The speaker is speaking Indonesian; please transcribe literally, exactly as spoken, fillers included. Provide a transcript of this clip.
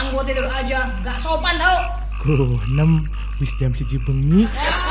ganggu tidur aja, gak sopan tau. Kuh, nem wis jam siji bengi.